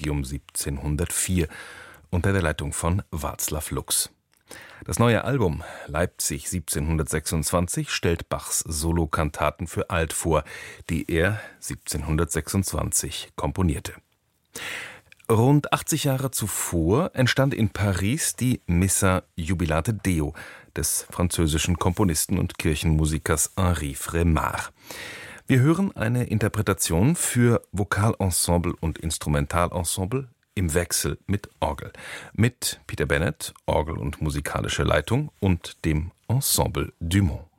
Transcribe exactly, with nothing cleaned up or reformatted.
Regium siebzehnhundertvier unter der Leitung von Václav Lux. Das neue Album Leipzig siebzehnhundertsechsundzwanzig stellt Bachs Solokantaten für Alt vor, die er siebzehnhundertsechsundzwanzig komponierte. Rund achtzig Jahre zuvor entstand in Paris die Missa Jubilate Deo des französischen Komponisten und Kirchenmusikers Henri Frémard. Wir hören eine Interpretation für Vokalensemble und Instrumentalensemble im Wechsel mit Orgel, mit Peter Bennett, Orgel und musikalische Leitung, und dem Ensemble Dumont.